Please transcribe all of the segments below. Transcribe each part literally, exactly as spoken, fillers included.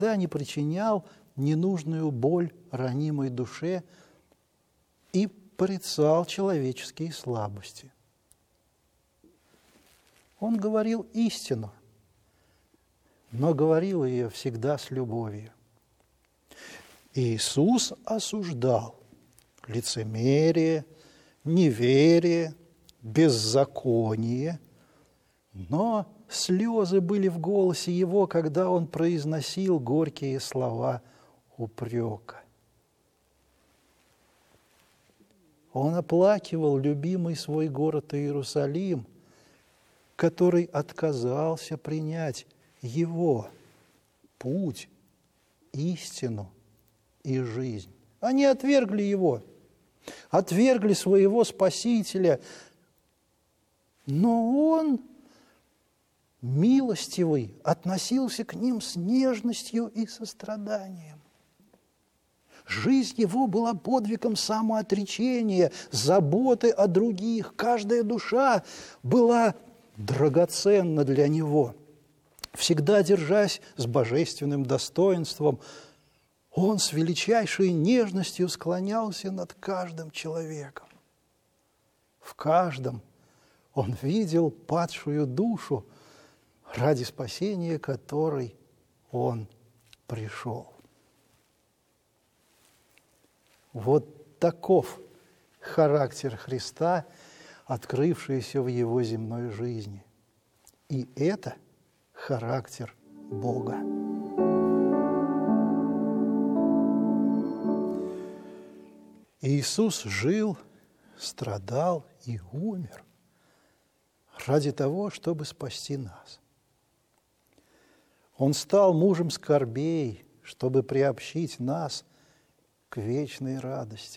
не причинял ненужную боль ранимой душе и порицал человеческие слабости. Он говорил истину, но говорил ее всегда с любовью. Иисус осуждал лицемерие, неверие, беззаконие, но слезы были в голосе Его, когда Он произносил горькие слова упрека. Он оплакивал любимый свой город Иерусалим, который отказался принять Его путь, истину и жизнь. Они отвергли Его, отвергли своего Спасителя, но Он, милостивый, относился к ним с нежностью и состраданием. Жизнь Его была подвигом самоотречения, заботы о других. Каждая душа была драгоценна для Него. Всегда держась с божественным достоинством, Он с величайшей нежностью склонялся над каждым человеком. В каждом Он видел падшую душу, ради спасения которой Он пришел. Вот таков характер Христа, открывшийся в Его земной жизни. И это характер Бога. Иисус жил, страдал и умер ради того, чтобы спасти нас. Он стал мужем скорбей, чтобы приобщить нас к вечной радости.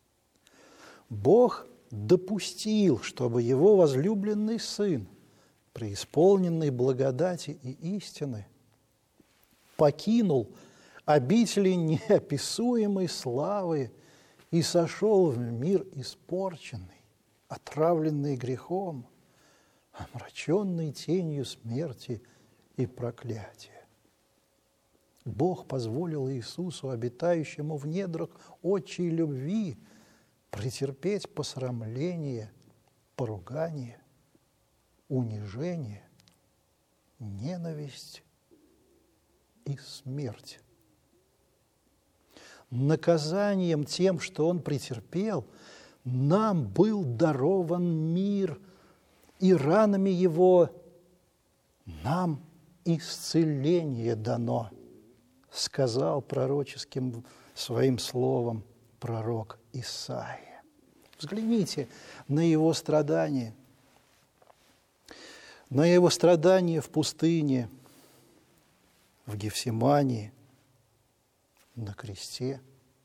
Бог допустил, чтобы Его возлюбленный Сын, преисполненный благодати и истины, покинул обители неописуемой славы и сошел в мир испорченный, отравленный грехом, омраченный тенью смерти и проклятия. Бог позволил Иисусу, обитающему в недрах отчей любви, претерпеть посрамление, поругание, унижение, ненависть и смерть. Наказанием тем, что Он претерпел, нам был дарован мир, и ранами Его нам исцеление дано, сказал пророческим своим словом пророк Исаия. Взгляните на Его страдания, на Его страдания в пустыне, в Гефсимании, на кресте.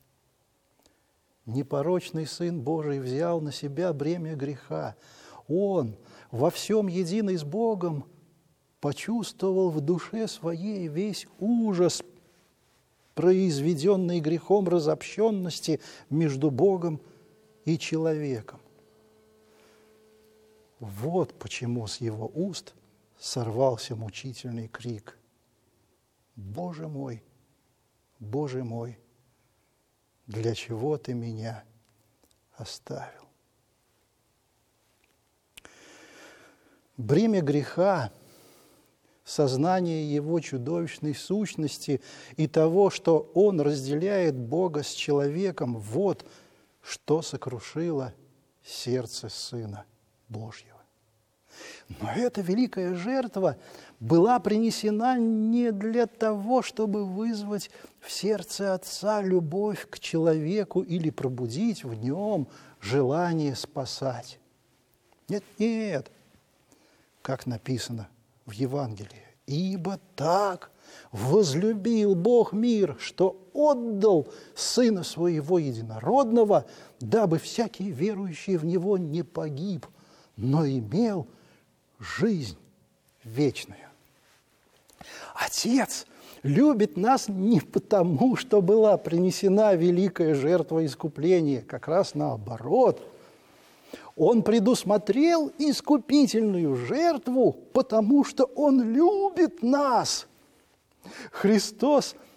Непорочный Сын Божий взял на себя бремя греха. Он, во всем единый с Богом, почувствовал в душе своей весь ужас, произведенный грехом разобщенности между Богом и человеком. Вот почему с Его уст сорвался мучительный крик: «Боже мой, Боже мой, для чего Ты меня оставил?» Бремя греха, сознание Его чудовищной сущности и того, что Он разделяет Бога с человеком, вот что сокрушило сердце Сына Божьего. Но эта великая жертва была принесена не для того, чтобы вызвать в сердце Отца любовь к человеку или пробудить в нем желание спасать. Нет, нет, как написано в Евангелии: «Ибо так возлюбил Бог мир, что отдал Сына Своего Единородного, дабы всякий верующий в Него не погиб, но имел жизнь вечную». Отец любит нас не потому, что была принесена великая жертва искупления, как раз наоборот. Он предусмотрел искупительную жертву, потому что Он любит нас. Христос